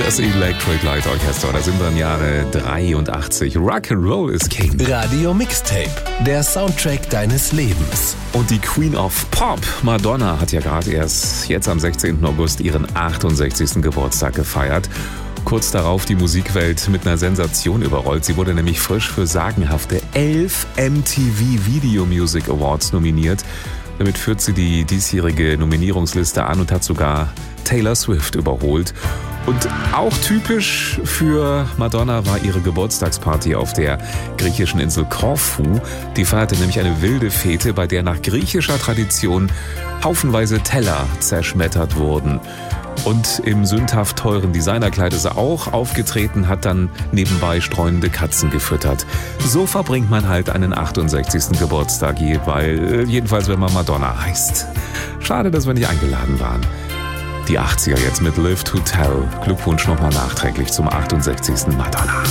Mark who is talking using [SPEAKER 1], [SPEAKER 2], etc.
[SPEAKER 1] Das Electric Light Orchestra, das sind dann Jahre 83. Rock'n'Roll is King.
[SPEAKER 2] Radio Mixtape, der Soundtrack deines Lebens.
[SPEAKER 1] Und die Queen of Pop, Madonna, hat ja gerade erst jetzt am 16. August ihren 68. Geburtstag gefeiert. Kurz darauf die Musikwelt mit einer Sensation überrollt. Sie wurde nämlich frisch für sagenhafte 11 MTV Video Music Awards nominiert. Damit führt sie die diesjährige Nominierungsliste an und hat sogar Taylor Swift überholt. Und auch typisch für Madonna war ihre Geburtstagsparty auf der griechischen Insel Korfu. Die feierte nämlich eine wilde Fete, bei der nach griechischer Tradition haufenweise Teller zerschmettert wurden. Und im sündhaft teuren Designerkleid ist er auch aufgetreten, hat dann nebenbei streunende Katzen gefüttert. So verbringt man halt einen 68. Geburtstag jedenfalls wenn man Madonna heißt. Schade, dass wir nicht eingeladen waren. Die 80er jetzt mit Live to Tell. Glückwunsch nochmal nachträglich zum 68. Madonna.